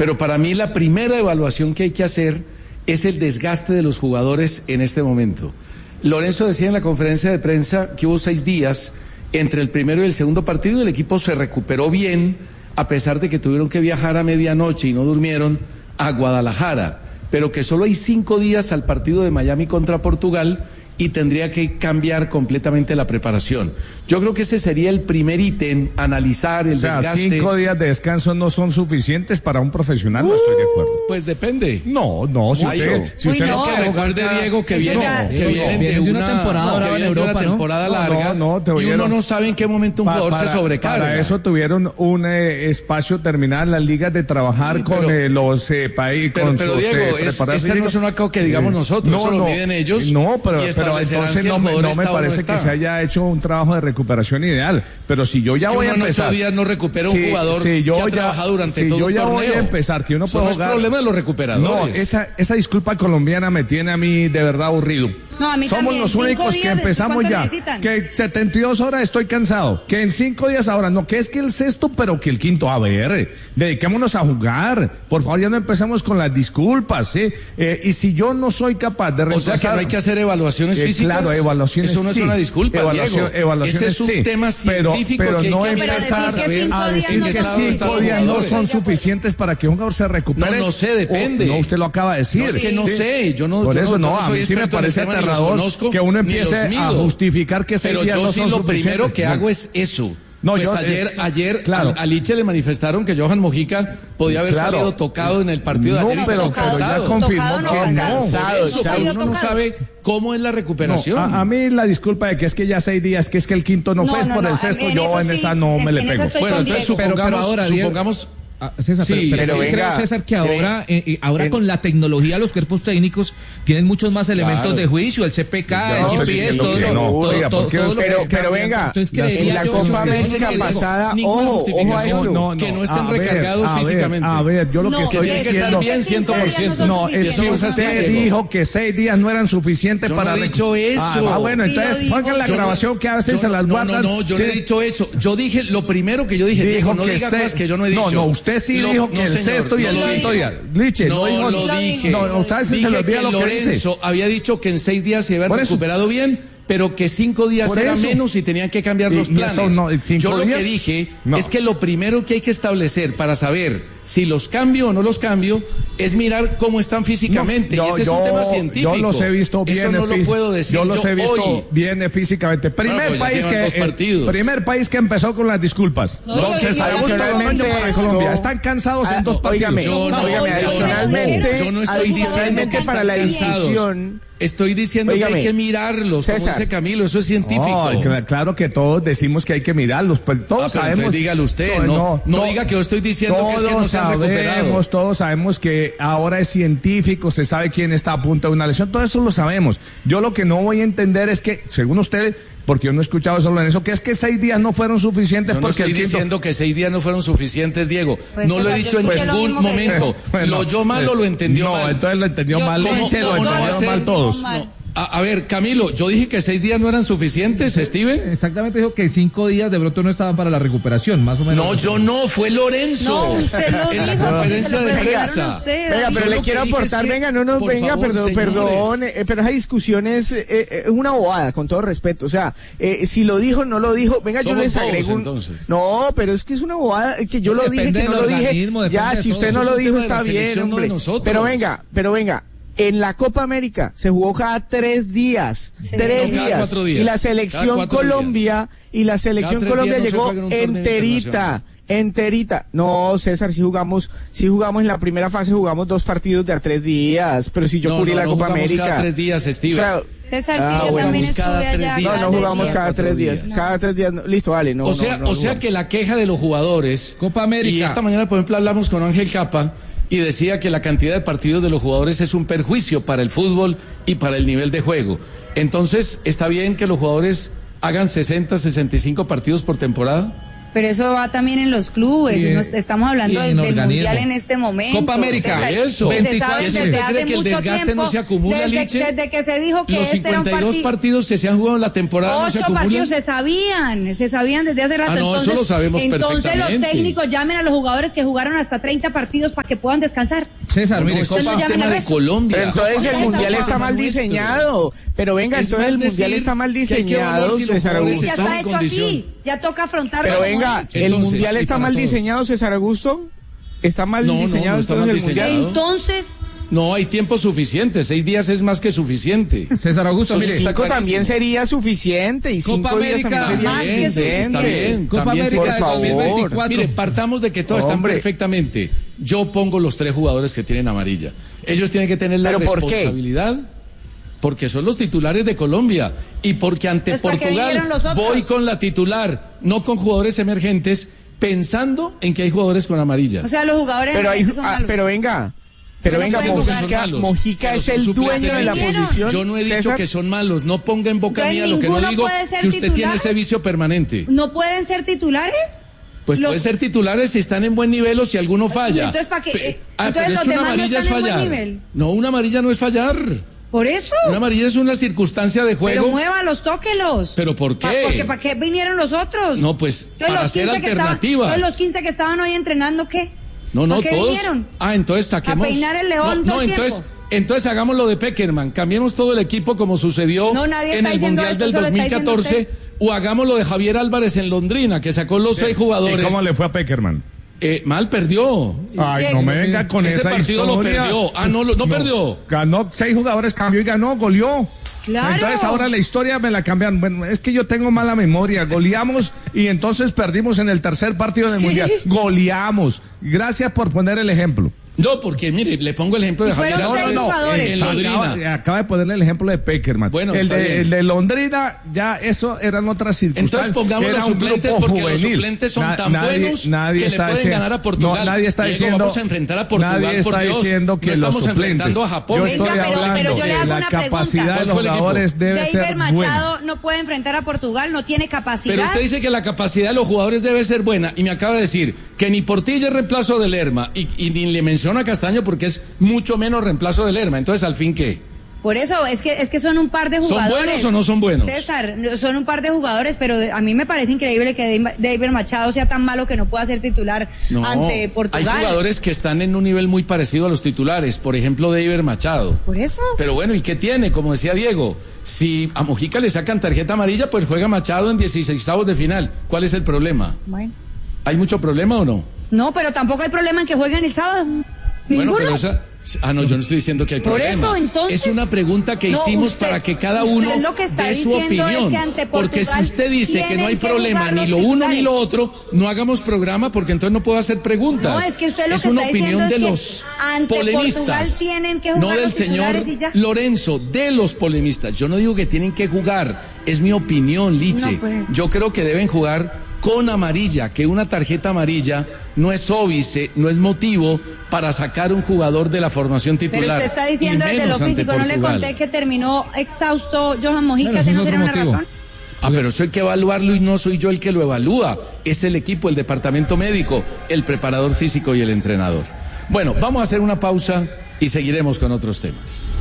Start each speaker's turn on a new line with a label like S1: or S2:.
S1: Pero para mí la primera evaluación que hay que hacer es el desgaste de los jugadores en este momento. Lorenzo decía en la conferencia de prensa que hubo 6 días entre el primero y el segundo partido y el equipo se recuperó bien, a pesar de que tuvieron que viajar a medianoche y no durmieron a Guadalajara, pero que solo hay 5 días al partido de Miami contra Portugal y tendría que cambiar completamente la preparación. Yo creo que ese sería el primer ítem, analizar el desgaste.
S2: 5 días de descanso no son suficientes para un profesional, no estoy de acuerdo.
S1: Pues depende.
S2: No, si usted
S1: no, que recuerde, Diego, que viene de una temporada larga, y uno no sabe en qué momento un jugador se sobrecarga.
S2: Para eso tuvieron un espacio terminal, las ligas, de trabajar con los países.
S1: Pero Diego, ese no es una cosa que digamos nosotros, eso lo miden ellos.
S2: No, pero entonces no me parece que se haya hecho un trabajo de recuperación ideal. Pero si yo ya voy a empezar,
S1: 8 días no recupera un jugador que ha trabajado durante todo un torneo.
S2: Si yo ya voy a empezar, que yo no puedo jugar.
S1: No es problema de los recuperadores.
S2: No, esa disculpa colombiana me tiene a mí de verdad aburrido.
S3: No, a mí
S2: somos
S3: también.
S2: Los únicos que empezamos ya.
S3: Necesitan?
S2: Que 72 horas estoy cansado. Que en 5 días ahora, no, que es que el sexto, pero que el quinto. A ver, dediquémonos a jugar. Por favor, ya no empezamos con las disculpas, ¿sí? Y si yo no soy capaz de reemplazar.
S1: O sea que no hay que hacer evaluaciones físicas.
S2: Claro, evaluaciones.
S1: Eso no es una disculpa, Diego.
S2: Ese
S1: es un tema científico
S2: pero
S1: que
S2: no
S1: hay que
S2: empezar a decir que 5 días no son suficientes para que un jugador se recupere.
S1: No sé, depende.
S2: No, usted lo acaba de decir.
S1: Es que no sé, yo no.
S2: Por eso no, a mí sí me parece aterrador que uno empiece a justificar que 6 días no son suficientes.
S1: Pero yo sí lo primero que hago es eso. No, pues ayer claro. A Liche le manifestaron que Johan Mojica podía haber salido tocado en el partido de ayer y
S2: pero ya confirmó que no.
S1: Uno no sabe cómo es la recuperación.
S2: A mí la disculpa de que es que ya 6 días, que es que el quinto no fue por el sexto, yo en esa no me le pego.
S1: Bueno, entonces supongamos
S4: César, pero venga, creo, César, que ahora con la tecnología los cuerpos técnicos tienen muchos más elementos de juicio, el CPK, el GPS,
S5: pero venga, en la Copa América pasada, ojo a esto,
S1: que no estén recargados físicamente.
S2: A ver, yo lo que estoy diciendo
S1: que estar bien 100%.
S2: No, es que usted dijo que 6 días no eran suficientes para.
S1: Yo no he dicho eso.
S2: Bueno, entonces pongan la grabación que a veces se las guardan.
S1: No, yo no he dicho eso. Yo dije, lo primero que yo dije, Diego, no diga cosas que yo no he dicho.
S2: No, usted sí dijo que el sexto y el quinto día. Liche,
S1: no lo dije.
S2: No, usted se le olvida lo que dice.
S1: Lorenzo había dicho que en 6 días se había recuperado bien, pero que 5 días era menos y tenían que cambiar los planes. Yo lo que dije es que lo primero que hay que establecer para saber si los cambio o no los cambio es mirar cómo están físicamente. Y ese es un tema científico.
S2: Yo los he visto bien.
S1: Eso no lo puedo decir.
S2: Yo los he visto bien físicamente. Primer país que empezó con las disculpas. Entonces, Colombia. Están cansados en 2 partidos.
S5: Óigame, adicionalmente para la discusión.
S1: Estoy diciendo que hay que mirarlos, César, como dice Camilo, eso es científico.
S2: Claro que todos decimos que hay que mirarlos, pues todos sabemos.
S1: Dígalo usted, no diga que yo estoy diciendo que es que no se han recuperado.
S2: Todos sabemos que ahora es científico, se sabe quién está a punto de una lesión, todo eso lo sabemos. Yo lo que no voy a entender es que, según ustedes, porque yo no he escuchado solo en eso, que es que 6 días no fueron suficientes.
S1: Yo no estoy diciendo que 6 días no fueron suficientes, Diego.
S3: Pues
S1: no lo he dicho en ningún momento. Lo oyó mal o lo entendió mal.
S2: No, entonces lo entendió mal. Lo entendieron mal todos.
S1: A ver, Camilo, yo dije que 6 días no eran suficientes, Steven.
S4: Exactamente, dijo que 5 días de pronto no estaban para la recuperación, más o menos.
S1: No, yo no, fue Lorenzo.
S3: No, usted lo
S1: en
S3: dijo.
S1: la conferencia de prensa.
S5: Venga, pero le quiero aportar, perdón, pero esa discusión es una bobada, con todo respeto. O sea, si lo dijo, no lo dijo, venga, yo les agrego
S1: entonces.
S5: No, pero es que es una bobada, que yo lo dije, que no lo dije. Ya, si usted no lo dijo, está bien, hombre. Pero venga. En la Copa América se jugó cada 3 días, 3 días.
S1: 4 días.
S5: Y la selección Colombia, llegó enterita. No, César, si jugamos en la primera fase, jugamos 2 partidos de a 3 días, pero si yo cubrí la Copa América.
S1: Cada 3 días, Steve.
S5: O sea,
S3: César, yo también estuve allá.
S5: No jugamos cada 3 días. Cada 3 días, listo, vale, no.
S1: O sea que la queja de los jugadores.
S4: Copa América.
S1: Y esta mañana, por ejemplo, hablamos con Ángel Capa y decía que la cantidad de partidos de los jugadores es un perjuicio para el fútbol y para el nivel de juego. Entonces, ¿está bien que los jugadores hagan 60, 65 partidos por temporada?
S3: Pero eso va también en los clubes, estamos hablando del Mundial en este momento.
S4: Copa América,
S1: eso.
S3: Se sabe desde hace
S1: que el
S3: mucho
S1: desgaste
S3: tiempo,
S1: no se acumula,
S3: desde que se dijo que
S1: los 52 partidos que se han jugado en la temporada no se acumulan.
S3: 8 partidos se sabían desde hace rato.
S1: Entonces, eso lo sabemos
S3: entonces los técnicos llamen a los jugadores que jugaron hasta 30 partidos para que puedan descansar.
S4: César, mire,
S1: es un tema de Colombia.
S5: Pero entonces el Mundial está mal diseñado. Pero venga, entonces el Mundial está mal diseñado, César Augusto.
S3: Ya está hecho así, ya toca afrontarlo.
S5: Pero venga, el Mundial está mal diseñado, César Augusto. ¿Está mal diseñado entonces el Mundial?
S3: Entonces...
S1: No, hay tiempo suficiente, 6 días es más que suficiente.
S4: César Augusto, mire,
S5: 5 también sería suficiente y 5 días también sería suficiente.
S1: Está bien,
S4: Copa América
S5: por favor.
S4: 2024.
S1: Mire, partamos de que todos están perfectamente. Yo pongo los 3 jugadores que tienen amarilla. Ellos tienen que tener la responsabilidad. Porque son los titulares de Colombia y porque ante Portugal voy con la titular, no con jugadores emergentes, pensando en que hay jugadores con amarilla.
S3: O sea, los jugadores emergentes son malos.
S5: Pero venga, Mojica es el dueño de la posición.
S1: Yo no he dicho que son malos, no ponga en boca mía lo que no digo, que usted tiene ese vicio permanente.
S3: ¿No pueden ser titulares?
S1: Pues pueden ser titulares si están en buen nivel o si alguno falla.
S3: Entonces, ¿para qué?
S1: Pero es que una amarilla es fallar. No, una amarilla no es fallar.
S3: ¿Por eso?
S1: Una amarilla es una circunstancia de juego.
S3: Pero muévalos, tóquelos.
S1: ¿Pero por qué?
S3: Porque ¿para qué vinieron los otros?
S1: No, pues para hacer alternativas.
S3: Entonces los 15 que estaban hoy entrenando, ¿qué?
S1: No,
S3: ¿Para qué
S1: todos.
S3: Vinieron?
S1: Entonces saquemos.
S3: A peinar el león.
S1: Entonces hagamos lo de Pekerman. Cambiemos todo el equipo como sucedió en el Mundial del 2014. O hagamos lo de Javier Álvarez en Londrina, que sacó los 6 jugadores.
S2: ¿Y cómo le fue a Pekerman?
S1: Mal, perdió.
S2: Ay, no me venga con esa
S1: partido
S2: historia.
S1: Lo perdió. No perdió.
S2: Ganó 6 jugadores, cambió y ganó, goleó.
S3: Claro.
S2: Entonces ahora la historia me la cambian. Bueno, es que yo tengo mala memoria. Goleamos y entonces perdimos en el tercer partido del Mundial. Goleamos. Gracias por poner el ejemplo.
S1: No, porque mire, le pongo el ejemplo de Javier
S3: Álvarez.
S2: Acaba de ponerle el ejemplo de Pekerman.
S1: Bueno,
S2: el de Londrina, ya eso eran otras circunstancias.
S1: Entonces pongamos los suplentes porque
S2: juvenil.
S1: Los suplentes son tan buenos que le pueden ganar a Portugal.
S2: No, nadie está diciendo.
S1: Vamos a enfrentar a Portugal.
S2: Nadie está diciendo que
S1: no
S2: los
S1: estamos enfrentando a Japón.
S2: Yo estoy hablando de la capacidad de los jugadores debe ser buena.
S3: David Machado no puede enfrentar a Portugal, no tiene capacidad.
S1: Pero usted dice que la capacidad de los jugadores debe ser buena y me acaba de decir que ni Portilla es reemplazo de Lerma y ni le menciona a Castaño porque es mucho menos reemplazo de Lerma. Entonces, ¿al fin qué?
S3: Por eso, es que son un par de jugadores.
S1: ¿Son buenos o no son buenos?
S3: César, son un par de jugadores, pero a mí me parece increíble que David Machado sea tan malo que no pueda ser titular ante Portugal.
S1: Hay jugadores que están en un nivel muy parecido a los titulares, por ejemplo, David Machado.
S3: Por eso.
S1: Pero bueno, ¿y qué tiene? Como decía Diego, si a Mojica le sacan tarjeta amarilla, pues juega Machado en 16avos de final. ¿Cuál es el problema?
S3: Bueno.
S1: ¿Hay mucho problema o no?
S3: No, pero tampoco hay problema en que jueguen el sábado. ¿Ninguno?
S1: Bueno, pero yo no estoy diciendo que hay problema.
S3: Por eso, entonces,
S1: es una pregunta que hicimos para que cada uno dé su opinión. Porque si usted dice que no hay problema ni lo uno ni lo otro, no hagamos programa porque entonces no puedo hacer preguntas.
S3: No, es que usted lo
S1: es
S3: que
S1: una
S3: está
S1: opinión
S3: diciendo
S1: de
S3: es
S1: los
S3: ante
S1: polemistas.
S3: Portugal tienen que jugar
S1: no del
S3: los
S1: señor
S3: y ya.
S1: Lorenzo, de los polemistas. Yo no digo que tienen que jugar, es mi opinión, Liche.
S3: No, pues.
S1: Yo creo que deben jugar con amarilla, que una tarjeta amarilla no es óbice, no es motivo para sacar un jugador de la formación titular.
S3: Pero usted está diciendo desde lo físico, no le conté que terminó exhausto Johan Mojica, ¿ese no sería una razón?
S1: Pero eso hay que evaluarlo y no soy yo el que lo evalúa, es el equipo, el departamento médico, el preparador físico y el entrenador. Bueno, vamos a hacer una pausa y seguiremos con otros temas.